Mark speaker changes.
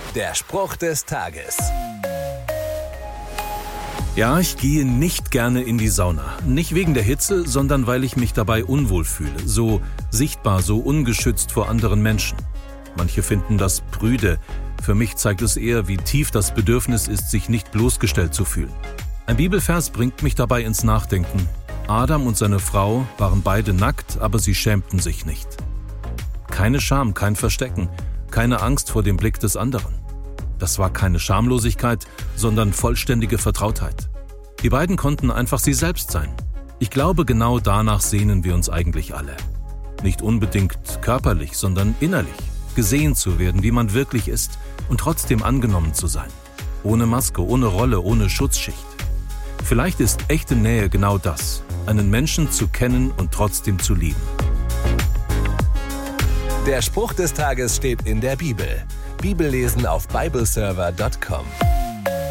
Speaker 1: Der Spruch des Tages.
Speaker 2: Ja, ich gehe nicht gerne in die Sauna. Nicht wegen der Hitze, sondern weil ich mich dabei unwohl fühle. So sichtbar, so ungeschützt vor anderen Menschen. Manche finden das prüde. Für mich zeigt es eher, wie tief das Bedürfnis ist, sich nicht bloßgestellt zu fühlen. Ein Bibelvers bringt mich dabei ins Nachdenken. Adam und seine Frau waren beide nackt, aber sie schämten sich nicht. Keine Scham, kein Verstecken, keine Angst vor dem Blick des anderen. Das war keine Schamlosigkeit, sondern vollständige Vertrautheit. Die beiden konnten einfach sie selbst sein. Ich glaube, genau danach sehnen wir uns eigentlich alle. Nicht unbedingt körperlich, sondern innerlich. Gesehen zu werden, wie man wirklich ist und trotzdem angenommen zu sein. Ohne Maske, ohne Rolle, ohne Schutzschicht. Vielleicht ist echte Nähe genau das, einen Menschen zu kennen und trotzdem zu lieben.
Speaker 1: Der Spruch des Tages steht in der Bibel. Bibellesen auf bibleserver.com.